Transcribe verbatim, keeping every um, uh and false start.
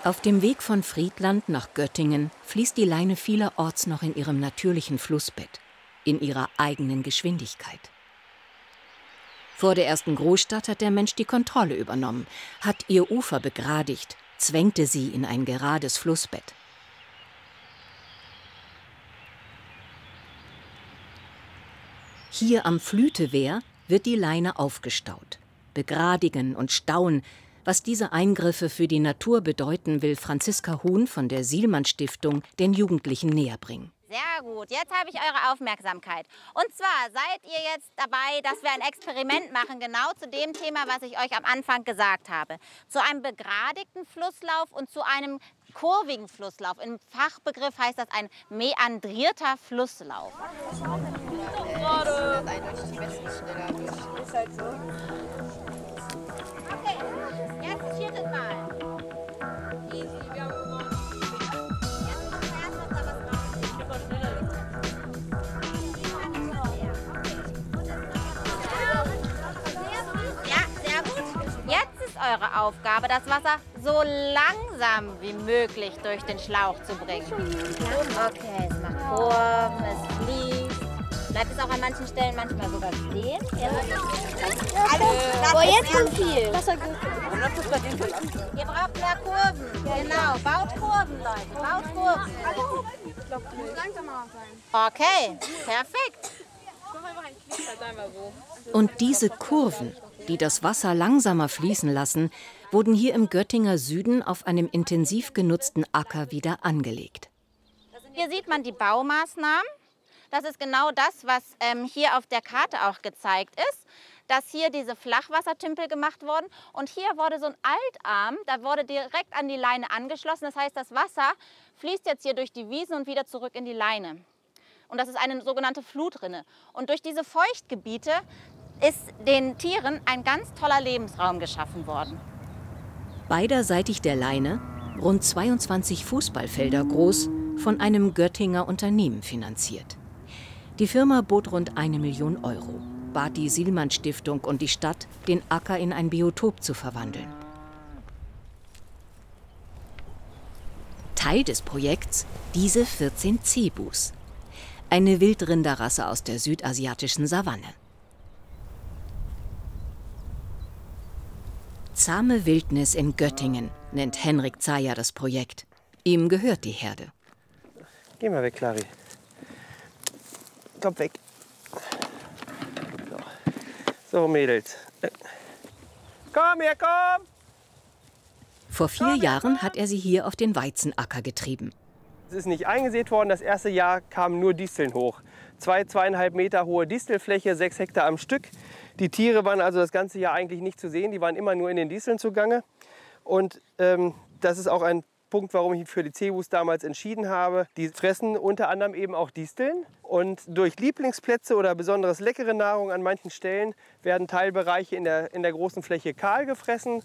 Auf dem Weg von Friedland nach Göttingen fließt die Leine vielerorts noch in ihrem natürlichen Flussbett, in ihrer eigenen Geschwindigkeit. Vor der ersten Großstadt hat der Mensch die Kontrolle übernommen, hat ihr Ufer begradigt, zwängte sie in ein gerades Flussbett. Hier am Flütewehr wird die Leine aufgestaut. Begradigen und stauen, was diese Eingriffe für die Natur bedeuten, will Franziska Huhn von der Sielmann-Stiftung den Jugendlichen näher bringen. Sehr gut, jetzt habe ich eure Aufmerksamkeit. Und zwar seid ihr jetzt dabei, dass wir ein Experiment machen, genau zu dem Thema, was ich euch am Anfang gesagt habe. Zu einem begradigten Flusslauf und zu einem kurvigen Flusslauf. Im Fachbegriff heißt das ein meandrierter Flusslauf. Okay, jetzt viertes Mal. Eure Aufgabe, das Wasser so langsam wie möglich durch den Schlauch zu bringen. Okay, es macht Kurven, es fließt. Bleibt es auch an manchen Stellen manchmal sogar stehen. Boah, jetzt kommt viel. Ihr braucht mehr Kurven. Genau, baut Kurven, Leute, baut Kurven. Ich glaube, du musst langsamer sein. Okay, perfekt. Und diese Kurven, die das Wasser langsamer fließen lassen, wurden hier im Göttinger Süden auf einem intensiv genutzten Acker wieder angelegt. Hier sieht man die Baumaßnahmen. Das ist genau das, was ähm, hier auf der Karte auch gezeigt ist, dass hier diese Flachwassertümpel gemacht wurden. Und hier wurde so ein Altarm, da wurde direkt an die Leine angeschlossen. Das heißt, das Wasser fließt jetzt hier durch die Wiesen und wieder zurück in die Leine. Und das ist eine sogenannte Flutrinne. Und durch diese Feuchtgebiete ist den Tieren ein ganz toller Lebensraum geschaffen worden. Beiderseitig der Leine, rund zweiundzwanzig Fußballfelder groß, von einem Göttinger Unternehmen finanziert. Die Firma bot rund eine Million Euro, bat die Sielmann-Stiftung und die Stadt, den Acker in ein Biotop zu verwandeln. Teil des Projekts diese vierzehn Zebus, eine Wildrinderrasse aus der südasiatischen Savanne. Zahme Wildnis in Göttingen nennt Henrik Zayer das Projekt. Ihm gehört die Herde. Geh mal weg, Clary. Komm weg. So, so Mädels. Komm her, komm! Vor vier komm, Jahren komm. hat er sie hier auf den Weizenacker getrieben. Es ist nicht eingesät worden. Das erste Jahr kamen nur Disteln hoch. Zwei, zweieinhalb Meter hohe Distelfläche, sechs Hektar am Stück. Die Tiere waren also das ganze Jahr eigentlich nicht zu sehen. Die waren immer nur in den Disteln zugange. Und ähm, das ist auch ein Punkt, warum ich mich für die Zebus damals entschieden habe. Die fressen unter anderem eben auch Disteln. Und durch Lieblingsplätze oder besonders leckere Nahrung an manchen Stellen werden Teilbereiche in der, in der großen Fläche kahl gefressen.